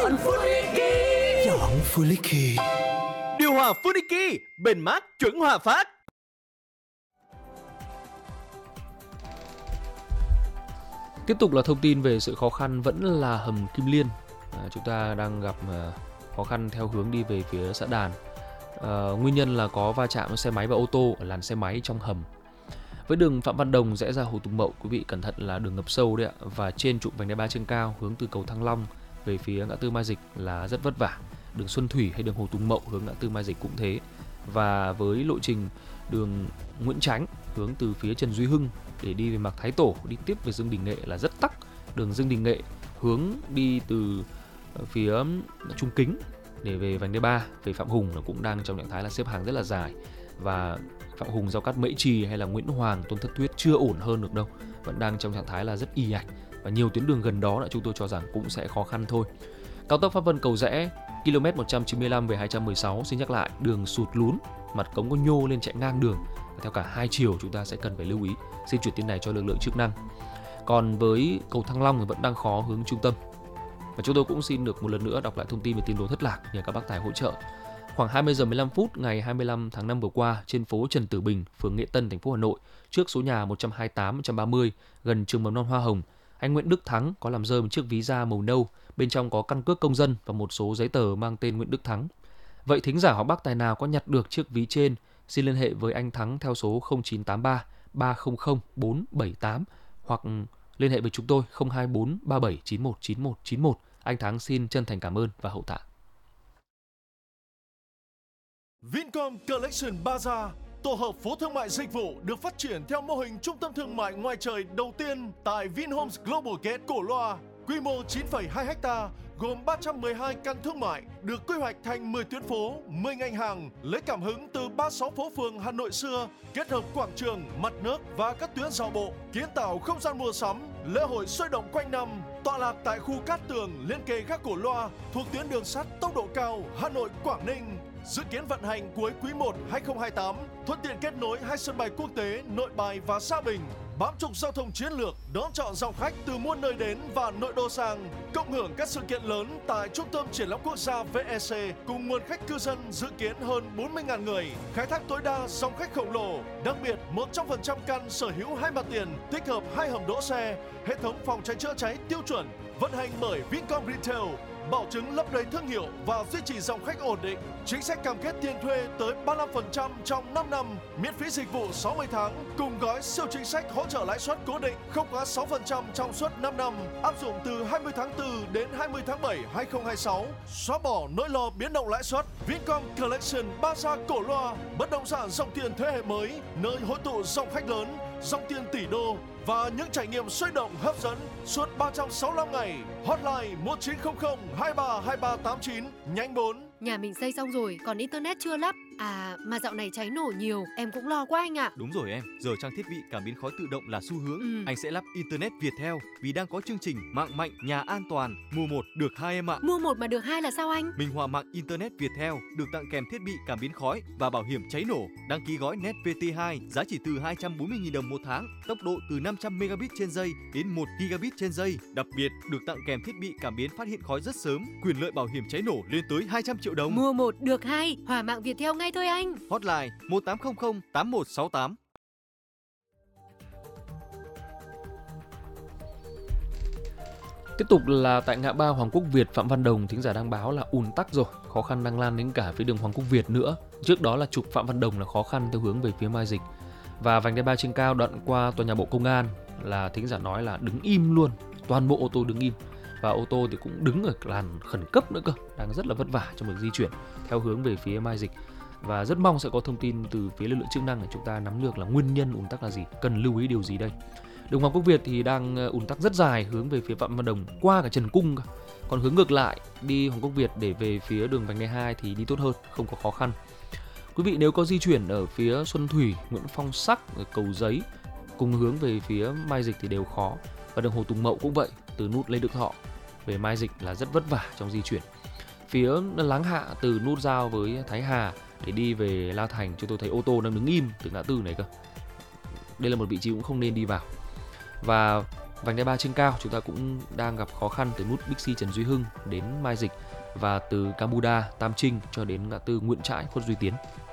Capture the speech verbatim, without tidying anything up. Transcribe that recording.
Chọn Funiki. Chọn Funiki. Điều hòa Funiki, bền mát chuẩn Hòa Phát. Tiếp tục là thông tin về sự khó khăn vẫn là hầm Kim Liên. À, chúng ta đang gặp uh, khó khăn theo hướng đi về phía xã Đàn. Uh, nguyên nhân là có va chạm với xe máy và ô tô ở làn xe máy trong hầm. Với đường Phạm Văn Đồng rẽ ra Hồ Tùng Mậu, quý vị cẩn thận là đường ngập sâu đấy ạ. Và trên trục vành đai ba trên cao hướng từ cầu Thăng Long về phía ngã tư Mai Dịch là rất vất vả. Đường Xuân Thủy hay đường Hồ Tùng Mậu hướng ngã tư Mai Dịch cũng thế. Và với lộ trình đường Nguyễn Chánh hướng từ phía Trần Duy Hưng để đi về Mạc Thái Tổ đi tiếp về Dương Đình Nghệ là rất tắc. Đường Dương Đình Nghệ hướng đi từ phía Trung Kính để về vành đai ba về Phạm Hùng là cũng đang trong trạng thái là xếp hàng rất là dài. Và Phạm Hùng, Giao Cát, Mễ Trì hay là Nguyễn Hoàng, Tôn Thất Thuyết chưa ổn hơn được đâu, vẫn đang trong trạng thái là rất ì ạch. Và nhiều tuyến đường gần đó là chúng tôi cho rằng cũng sẽ khó khăn thôi. Cao tốc Pháp Vân Cầu Giẽ ki lô mét một trăm chín mươi lăm về hai trăm mười sáu, xin nhắc lại đường sụt lún, mặt cống có nhô lên chạy ngang đường. Và theo cả hai chiều chúng ta sẽ cần phải lưu ý. Xin chuyển tin này cho lực lượng chức năng. Còn với cầu Thăng Long thì vẫn đang khó hướng trung tâm. Và chúng tôi cũng xin được một lần nữa đọc lại thông tin về tin đồn thất lạc nhờ các bác tài hỗ trợ. Khoảng hai mươi giờ mười lăm phút ngày hai mươi lăm tháng năm vừa qua, trên phố Trần Tử Bình, phường Nghĩa Tân, thành phố Hà Nội, trước số nhà một trăm hai mươi tám một trăm ba mươi gần trường mầm non Hoa Hồng, anh Nguyễn Đức Thắng có làm rơi một chiếc ví da màu nâu, bên trong có căn cước công dân và một số giấy tờ mang tên Nguyễn Đức Thắng. Vậy thính giả hoặc bác tài nào có nhặt được chiếc ví trên, xin liên hệ với anh Thắng theo số không chín tám ba ba không không bốn bảy tám hoặc liên hệ với chúng tôi không hai bốn ba bảy chín một chín một chín một. Anh Thắng xin chân thành cảm ơn và hậu tạ. Vincom Collection Bazaar, tổ hợp phố thương mại dịch vụ được phát triển theo mô hình trung tâm thương mại ngoài trời đầu tiên tại Vinhomes Global Gate Cổ Loa. Quy mô chín phẩy hai héc ta, gồm ba trăm mười hai căn thương mại, được quy hoạch thành mười tuyến phố, mười ngành hàng, lấy cảm hứng từ ba mươi sáu phố phường Hà Nội xưa, kết hợp quảng trường, mặt nước và các tuyến giao bộ, kiến tạo không gian mua sắm, lễ hội sôi động quanh năm. Tọa lạc tại khu Cát Tường, liên kề gác Cổ Loa, thuộc tuyến đường sắt tốc độ cao Hà Nội - Quảng Ninh. Dự kiến vận hành cuối quý một hai không hai tám, thuận tiện kết nối hai sân bay quốc tế Nội Bài và Sa Bình. Bám trục giao thông chiến lược, đón chọn dòng khách từ muôn nơi đến và nội đô sang, cộng hưởng các sự kiện lớn tại Trung tâm Triển lãm Quốc gia vê e xê cùng nguồn khách cư dân dự kiến hơn bốn mươi nghìn người, khai thác tối đa dòng khách khổng lồ. Đặc biệt, một trăm phần trăm căn sở hữu hai mặt tiền, tích hợp hai hầm đỗ xe, hệ thống phòng cháy chữa cháy tiêu chuẩn, vận hành bởi Vincom Retail, bảo chứng lấp đầy thương hiệu và duy trì dòng khách ổn định. Chính sách cam kết tiền thuê tới ba mươi lăm phần trăm trong năm năm, miễn phí dịch vụ sáu mươi tháng, cùng gói siêu chính sách hỗ trợ lãi suất cố định không quá sáu phần trăm trong suốt năm năm, áp dụng từ hai mươi tháng tư đến hai mươi tháng bảy hai không hai sáu, xóa bỏ nỗi lo biến động lãi suất. Vincom Collection Bazaar Cổ Loa, bất động sản dòng tiền thế hệ mới, nơi hội tụ dòng khách lớn, dòng tiền tỷ đô và những trải nghiệm sôi động hấp dẫn suốt ba trăm sáu mươi lăm ngày. Hotline một chín không không hai ba hai ba tám chín, nhánh bốn. Nhà mình xây xong rồi, còn internet chưa lắp. À, mà dạo này cháy nổ nhiều, em cũng lo quá anh ạ. Đúng rồi em, giờ trang thiết bị cảm biến khói tự động là xu hướng. Ừ. Anh sẽ lắp internet Viettel vì đang có chương trình mạng mạnh, nhà an toàn, mua một được hai em ạ. Mua một mà được hai là sao anh? Minh Họa mạng internet Viettel được tặng kèm thiết bị cảm biến khói và bảo hiểm cháy nổ. Đăng ký gói Net vê tê hai giá chỉ từ hai trăm bốn mươi nghìn đồng một tháng, tốc độ từ năm trăm megabit trên giây đến một gigabit trên giây. Đặc biệt được tặng kèm thiết bị cảm biến phát hiện khói rất sớm, quyền lợi bảo hiểm cháy nổ lên tới hai trăm triệu đồng. Mua một được hai, Hỏa mạng Viettel ngay thôi anh. Hotline một tám không không tám một sáu tám. Tiếp tục là tại ngã ba Hoàng Quốc Việt, Phạm Văn Đồng, thính giả đang báo là ùn tắc rồi, khó khăn đang lan đến cả phía đường Hoàng Quốc Việt nữa. Trước đó là trục Phạm Văn Đồng là khó khăn theo hướng về phía Mai Dịch. Và vành đai ba trên cao đoạn qua tòa nhà Bộ Công an là thính giả nói là đứng im luôn, toàn bộ ô tô đứng im. Và ô tô thì cũng đứng ở làn khẩn cấp nữa cơ, đang rất là vất vả trong việc di chuyển theo hướng về phía Mai Dịch. Và rất mong sẽ có thông tin từ phía lực lượng chức năng để chúng ta nắm được là nguyên nhân ùn tắc là gì, cần lưu ý điều gì đây. Đường Hoàng Quốc Việt thì đang ùn tắc rất dài hướng về phía Phạm Văn Đồng qua cả Trần Cung. Còn hướng ngược lại đi Hoàng Quốc Việt để về phía đường vành đai hai thì đi tốt hơn, không có khó khăn. Quý vị nếu có di chuyển ở phía Xuân Thủy, Nguyễn Phong Sắc, Cầu Giấy cùng hướng về phía Mai Dịch thì đều khó. Và đường Hồ Tùng Mậu cũng vậy, từ nút Lê Đức Thọ về Mai Dịch là rất vất vả trong di chuyển. Phía Láng Hạ từ nút giao với Thái Hà để đi về La Thành, chúng tôi thấy ô tô đang đứng im từ ngã tư này cơ. Đây là một vị trí cũng không nên đi vào. Và Vành đai ba trên cao chúng ta cũng đang gặp khó khăn từ nút Bixi Trần Duy Hưng đến Mai Dịch, và từ Camuda Tam Trinh cho đến ngã tư Nguyễn Trãi Khuất Duy Tiến.